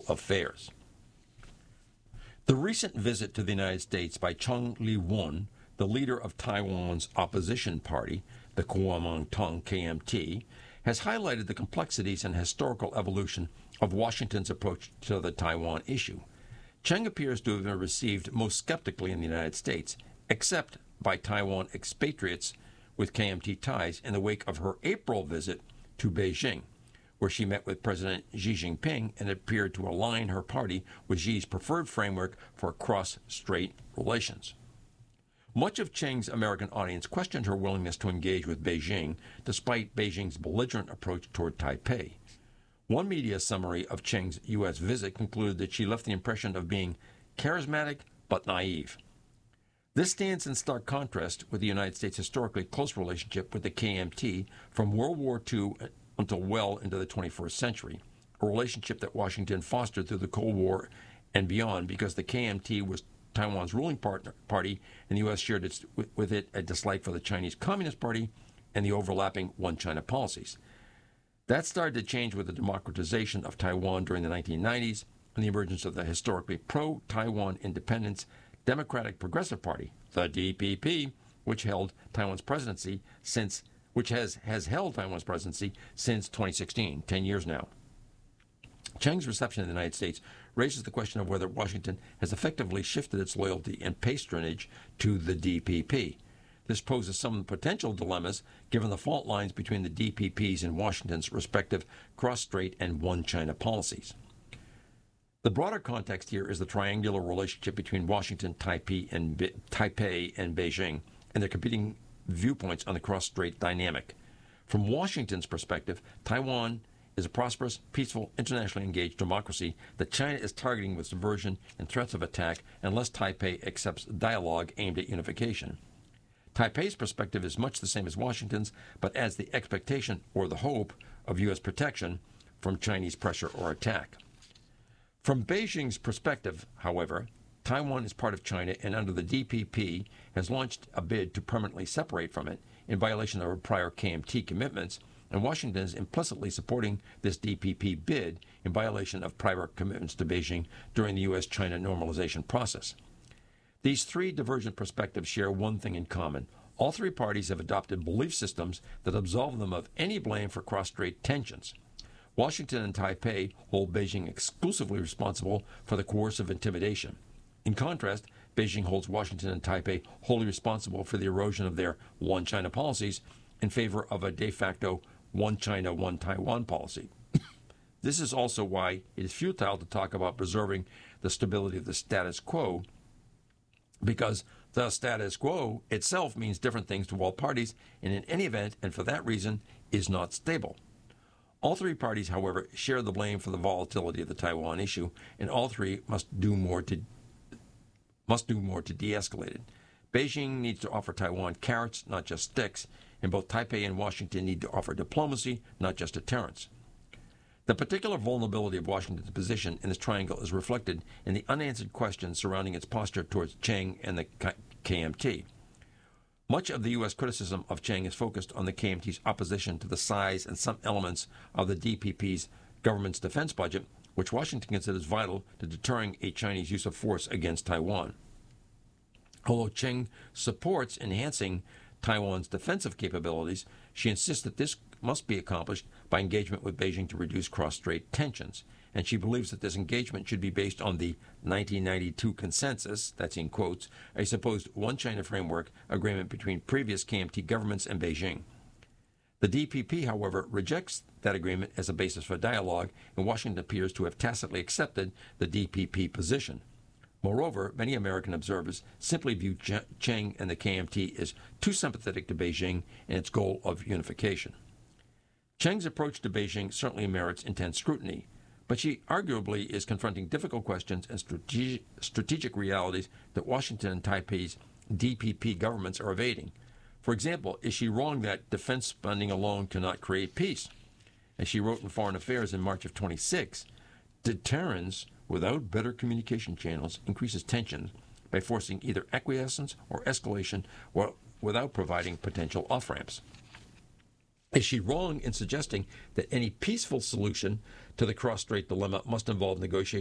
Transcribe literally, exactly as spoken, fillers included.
affairs. The recent visit to the United States by Cheng Li-won, the leader of Taiwan's opposition party, the Kuomintang K M T, has highlighted the complexities and historical evolution of Washington's approach to the Taiwan issue. Cheng appears to have been received most skeptically in the United States, except by Taiwan expatriates with K M T ties in the wake of her April visit to Beijing, where she met with President Xi Jinping and appeared to align her party with Xi's preferred framework for cross-strait relations. Much of Cheng's American audience questioned her willingness to engage with Beijing, despite Beijing's belligerent approach toward Taipei. One media summary of Cheng's U S visit concluded that she left the impression of being charismatic but naive. This stands in stark contrast with the United States' historically close relationship with the K M T from World War Two until well into the twenty-first century, a relationship that Washington fostered through the Cold War and beyond because the K M T was Taiwan's ruling partner, party, and the U S shared its, with, with it a dislike for the Chinese Communist Party and the overlapping One China policies. That started to change with the democratization of Taiwan during the nineteen nineties and the emergence of the historically pro-Taiwan independence Democratic Progressive Party, the D P P, which held Taiwan's presidency since, which has, has held Taiwan's presidency since twenty sixteen, ten years now. Cheng's reception in the United States raises the question of whether Washington has effectively shifted its loyalty and patronage to the D P P. This poses some potential dilemmas given the fault lines between the D P P's and Washington's respective cross-strait and One China policies. The broader context here is the triangular relationship between Washington, Taipei, and, Be- Taipei and Beijing, and their competing viewpoints on the cross-strait dynamic. From Washington's perspective, Taiwan is a prosperous, peaceful, internationally engaged democracy that China is targeting with subversion and threats of attack unless Taipei accepts dialogue aimed at unification. Taipei's perspective is much the same as Washington's, but adds the expectation or the hope of U S protection from Chinese pressure or attack. From Beijing's perspective, however, Taiwan is part of China and under the D P P has launched a bid to permanently separate from it in violation of her prior K M T commitments, and Washington is implicitly supporting this D P P bid in violation of prior commitments to Beijing during the U S China normalization process. These three divergent perspectives share one thing in common. All three parties have adopted belief systems that absolve them of any blame for cross-strait tensions. Washington and Taipei hold Beijing exclusively responsible for the coercive intimidation. In contrast, Beijing holds Washington and Taipei wholly responsible for the erosion of their One China policies in favor of a de facto One China, One Taiwan policy. This is also why it is futile to talk about preserving the stability of the status quo, because the status quo itself means different things to all parties, and in any event, and for that reason, is not stable. All three parties, however, share the blame for the volatility of the Taiwan issue, and all three must do more to must do more to de-escalate it. Beijing needs to offer Taiwan carrots, not just sticks, and both Taipei and Washington need to offer diplomacy, not just deterrence. The particular vulnerability of Washington's position in this triangle is reflected in the unanswered questions surrounding its posture towards Cheng and the K M T. Much of the U S criticism of Cheng is focused on the K M T's opposition to the size and some elements of the D P P's government's defense budget, which Washington considers vital to deterring a Chinese use of force against Taiwan. Although Cheng supports enhancing Taiwan's defensive capabilities, she insists that this must be accomplished by engagement with Beijing to reduce cross-strait tensions, and she believes that this engagement should be based on the nineteen ninety-two consensus, that's in quotes, a supposed One China framework agreement between previous K M T governments and Beijing. The D P P, however, rejects that agreement as a basis for dialogue, and Washington appears to have tacitly accepted the D P P position. Moreover, many American observers simply view Cheng and the K M T as too sympathetic to Beijing and its goal of unification. Cheng's approach to Beijing certainly merits intense scrutiny, but she arguably is confronting difficult questions and strategic, strategic realities that Washington and Taipei's D P P governments are evading. For example, is she wrong that defense spending alone cannot create peace? As she wrote in Foreign Affairs in March of twenty-six, deterrence without better communication channels increases tensions by forcing either acquiescence or escalation or without providing potential off-ramps. Is she wrong in suggesting that any peaceful solution to the cross-strait dilemma must involve negotiation